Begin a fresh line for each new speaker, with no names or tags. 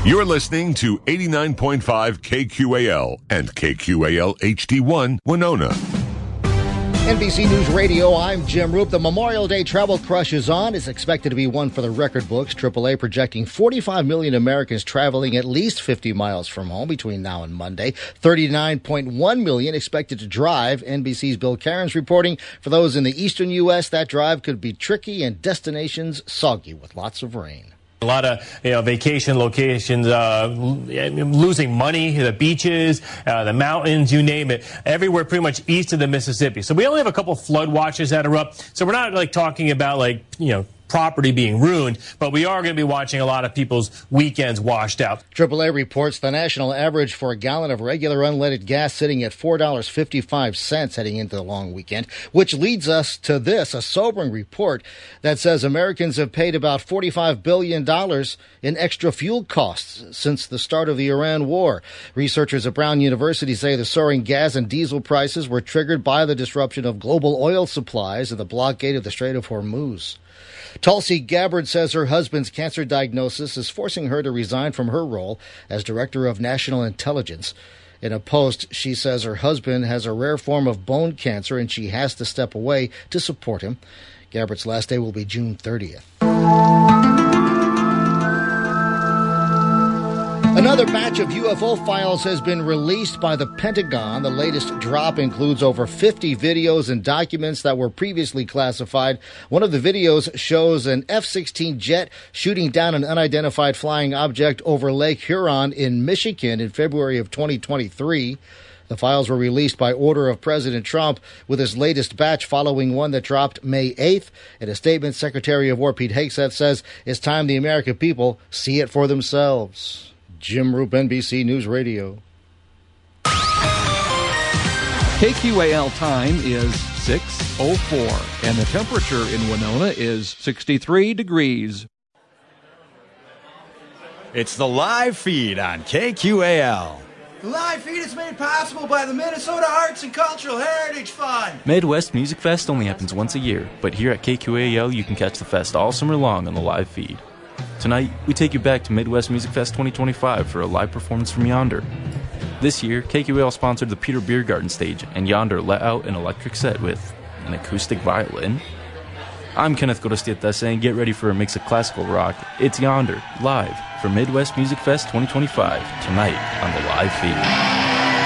You're listening to 89.5 KQAL and KQAL HD1 Winona.
NBC News Radio, I'm Jim Roop. The Memorial Day travel crush is on. It's expected to be one for the record books. AAA projecting 45 million Americans traveling at least 50 miles from home between now and Monday. 39.1 million expected to drive. NBC's Bill Cairns reporting for those in the eastern U.S., that drive could be tricky and destinations soggy with lots of rain.
A lot of vacation locations losing money, the beaches, the mountains, you name it, everywhere pretty much east of the Mississippi. So we only have a couple flood watches that are up. So we're not talking about property being ruined, but we are going to be watching a lot of people's weekends washed out.
AAA reports the national average for a gallon of regular unleaded gas sitting at $4.55 heading into the long weekend, which leads us to this, a sobering report that says Americans have paid about $45 billion in extra fuel costs since the start of the Iran war. Researchers at Brown University say the soaring gas and diesel prices were triggered by the disruption of global oil supplies and the blockade of the Strait of Hormuz. Tulsi Gabbard says her husband's cancer diagnosis is forcing her to resign from her role as Director of National Intelligence. In a post, she says her husband has a rare form of bone cancer and she has to step away to support him. Gabbard's last day will be June 30th. Another batch of UFO files has been released by the Pentagon. The latest drop includes over 50 videos and documents that were previously classified. One of the videos shows an F-16 jet shooting down an unidentified flying object over Lake Huron in Michigan in February of 2023. The files were released by order of President Trump, with his latest batch following one that dropped May 8th. In a statement, Secretary of War Pete Hegseth says it's time the American people see it for themselves. Jim Roop, NBC News Radio.
KQAL time is 6:04, and the temperature in Winona is 63 degrees.
It's the live feed on KQAL.
The live feed is made possible by the Minnesota Arts and Cultural Heritage Fund.
Midwest Music Fest only happens once a year, but here at KQAL you can catch the fest all summer long on the live feed. Tonight, we take you back to Midwest Music Fest 2025 for a live performance from Yonder. This year, KQAL sponsored the Peter Beer Garden stage, and Yonder let out an electric set with an acoustic violin. I'm Kenneth Gorostieta saying get ready for a mix of classical rock. It's Yonder, live, for Midwest Music Fest 2025, tonight on the live feed.